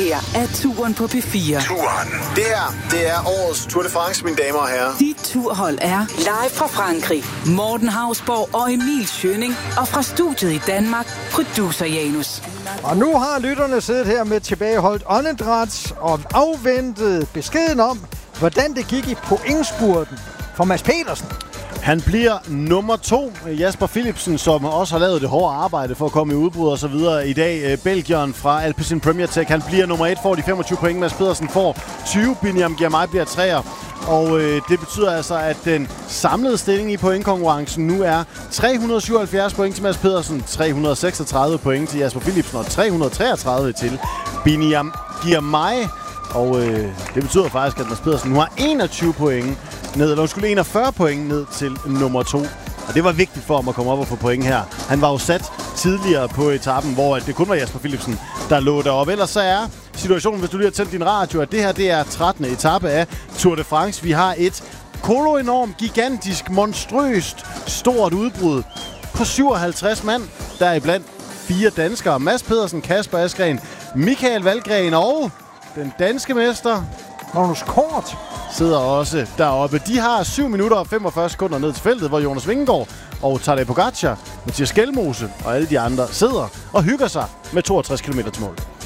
her er Turen på P4. Turen. Det her, det er årets Tour de France, mine damer og herrer. Dit turhold er live fra Frankrig. Morten Hausborg og Emil Schønning. Og fra studiet i Danmark, producer Janus. Og nu har lytterne siddet her med tilbageholdt åndedræt og afventet beskeden om, hvordan det gik i pointspurten for Mads Pedersen. Han bliver nummer 2. Jasper Philipsen, som også har lavet det hårde arbejde for at komme i udbrud og så videre i dag. Belgieren fra Alpecin Premier Tech. Han bliver nummer 1, får de 25 point. Mads Pedersen får 20. Biniam Girmay bliver 3'er. Og det betyder altså, at den samlede stilling i pointkonkurrencen nu er 377 point til Mads Pedersen, 336 point til Jasper Philipsen og 333 til Biniam Girmay. Og det betyder faktisk, at Mads Pedersen nu har 21 point ned, eller skulle 41 point ned til nummer 2. Og det var vigtigt for ham at komme op og få point her. Han var jo sat tidligere på etappen, hvor det kun var Jasper Philipsen, der lå deroppe. Ellers så er situationen, hvis du lige har tændt din radio, at det her det er 13. etape af Tour de France. Vi har et koloenormt, gigantisk, monstrøst, stort udbrud på 57 mand. Deriblandt 4 danskere. Mads Pedersen, Kasper Asgreen, Michael Valgren og den danske mester Magnus Kort sidder også deroppe. De har 7 minutter og 45 sekunder ned til feltet, hvor Jonas Vingegaard og Tadej Pogacar, Mathias Skelmose og alle de andre sidder og hygger sig med 62 km til mål.